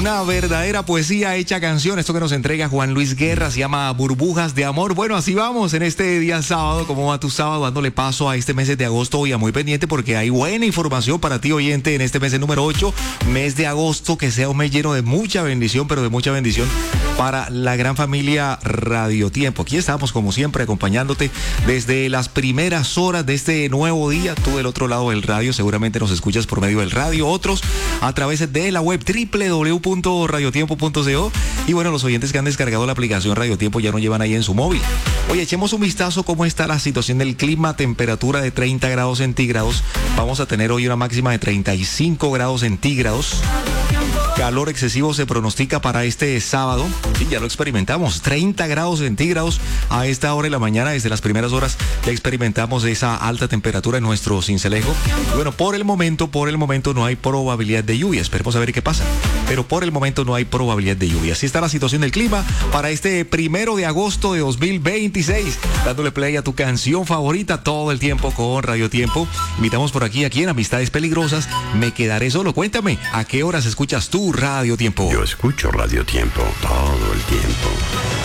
Una verdadera poesía hecha canción. Esto que nos entrega Juan Luis Guerra se llama Burbujas de Amor. Bueno, así vamos en este día sábado. ¿Cómo va tu sábado? Dándole paso a este mes de agosto. Oye, muy pendiente porque hay buena información para ti, oyente, en este mes número 8, mes de agosto. Que sea un mes lleno de mucha bendición, pero de mucha bendición para la gran familia Radio Tiempo. Aquí estamos, como siempre, acompañándote desde las primeras horas de este nuevo día. Tú del otro lado del radio, seguramente nos escuchas por medio del radio. Otros a través de la web www.radiotiempo.co. Y bueno, los oyentes que han descargado la aplicación Radio Tiempo ya nos llevan ahí en su móvil. Oye, echemos un vistazo cómo está la situación del clima. Temperatura de 30 grados centígrados. Vamos a tener hoy una máxima de 35 grados centígrados. Calor excesivo se pronostica para este sábado. Sí, ya lo experimentamos. 30 grados centígrados a esta hora de la mañana. Desde las primeras horas ya experimentamos esa alta temperatura en nuestro Sincelejo. Y bueno, por el momento no hay probabilidad de lluvia. Esperemos a ver qué pasa. Pero por el momento no hay probabilidad de lluvia. Así está la situación del clima para este 1 de agosto de 2026. Dándole play a tu canción favorita todo el tiempo con Radio Tiempo. Invitamos por aquí en Amistades Peligrosas. Me quedaré solo. Cuéntame, ¿a qué horas escuchas tú Radio Tiempo? Yo escucho Radio Tiempo todo el tiempo.